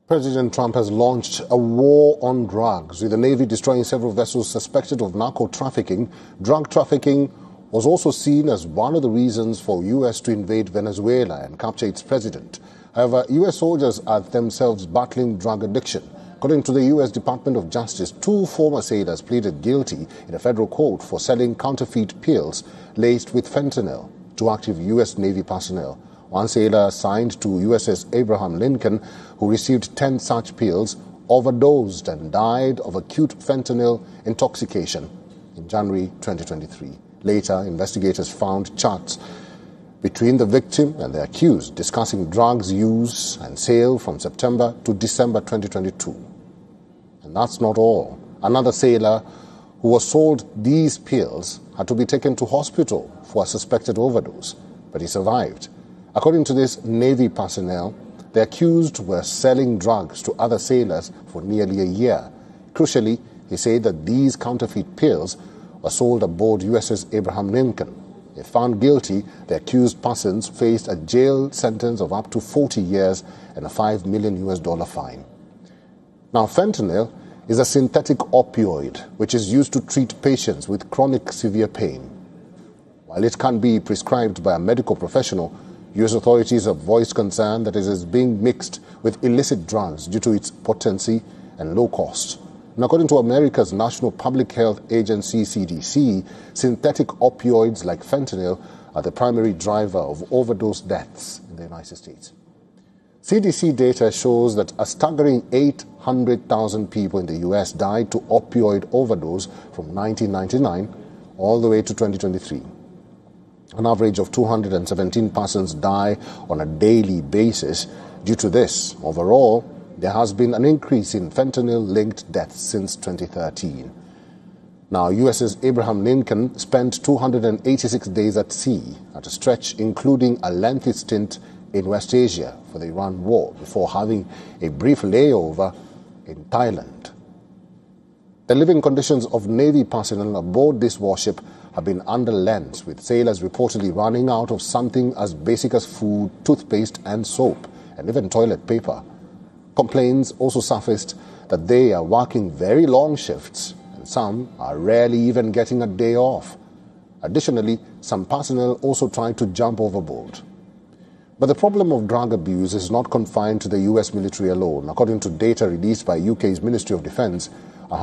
President Trump has launched a war on drugs, with the Navy destroying several vessels suspected of narco-trafficking. Drug trafficking was also seen as one of the reasons for U.S. to invade Venezuela and capture its president. However, U.S. soldiers are themselves battling drug addiction. According to the U.S. Department of Justice, 2 former sailors pleaded guilty in a federal court for selling counterfeit pills laced with fentanyl to active U.S. Navy personnel. One sailor assigned to USS Abraham Lincoln, who received 10 such pills, overdosed and died of acute fentanyl intoxication in January 2023. Later, investigators found chats between the victim and the accused discussing drugs use and sale from September to December 2022. And that's not all. Another sailor who was sold these pills had to be taken to hospital for a suspected overdose, but he survived. According to this Navy personnel, the accused were selling drugs to other sailors for nearly a year. Crucially, he said that these counterfeit pills were sold aboard USS Abraham Lincoln. If found guilty, the accused persons faced a jail sentence of up to 40 years and a $5 million fine. Now, fentanyl is a synthetic opioid which is used to treat patients with chronic severe pain. While it can be prescribed by a medical professional, U.S. authorities have voiced concern that it is being mixed with illicit drugs due to its potency and low cost. And according to America's National Public Health Agency, CDC, synthetic opioids like fentanyl are the primary driver of overdose deaths in the United States. CDC data shows that a staggering 800,000 people in the U.S. died to opioid overdose from 1999 all the way to 2023. An average of 217 persons die on a daily basis. Due to this, overall, there has been an increase in fentanyl-linked deaths since 2013. Now, USS Abraham Lincoln spent 286 days at sea, at a stretch including a lengthy stint in West Asia for the Iran war, before having a brief layover in Thailand. The living conditions of Navy personnel aboard this warship have been under lens, with sailors reportedly running out of something as basic as food, toothpaste and soap, and even toilet paper. Complaints also surfaced that they are working very long shifts, and some are rarely even getting a day off. Additionally, some personnel also tried to jump overboard. But the problem of drug abuse is not confined to the U.S. military alone. According to data released by UK's Ministry of Defence,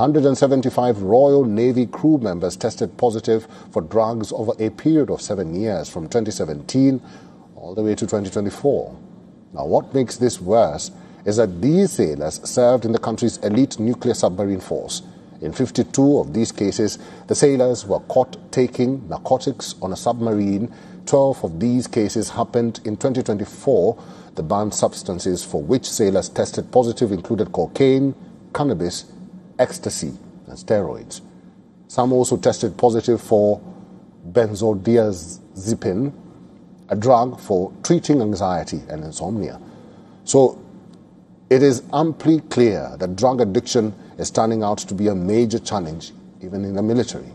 175 Royal Navy crew members tested positive for drugs over a period of 7 years, from 2017 all the way to 2024. Now, what makes this worse is that these sailors served in the country's elite nuclear submarine force. In 52 of these cases, the sailors were caught taking narcotics on a submarine. 12 of these cases happened in 2024. The banned substances for which sailors tested positive included cocaine, cannabis, ecstasy and steroids. Some also tested positive for benzodiazepine, a drug for treating anxiety and insomnia. So it is amply clear that drug addiction is turning out to be a major challenge even in the military.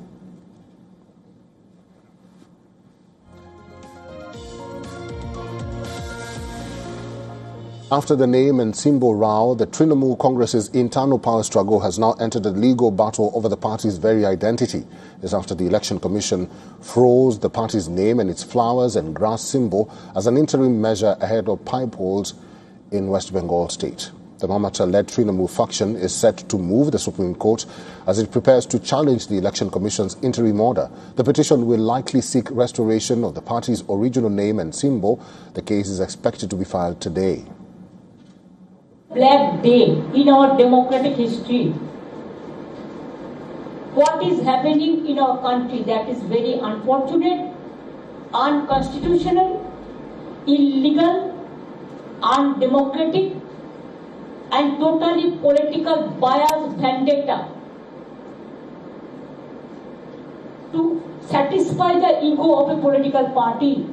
After the name and symbol row, the Trinamool Congress's internal power struggle has now entered a legal battle over the party's very identity. This after the Election Commission froze the party's name and its flowers and grass symbol as an interim measure ahead of pipe polls in West Bengal state. The Mamata-led Trinamool faction is set to move the Supreme Court as it prepares to challenge the Election Commission's interim order. The petition will likely seek restoration of the party's original name and symbol. The case is expected to be filed today. Black day in our democratic history. What is happening in our country, that is very unfortunate, unconstitutional, illegal, undemocratic, and totally political bias vendetta to satisfy the ego of a political party.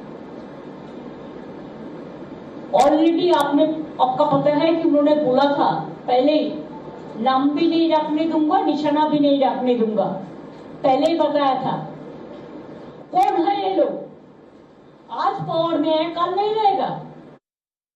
Already आपका पता है कि उन्होंने बोला था पहले ही, नाम भी नहीं रखने दूंगा, निशाना भी नहीं रखने दूंगा, पहले ही बताया था। कौन है ये लोग? आज पावर में है, कल नहीं रहेगा।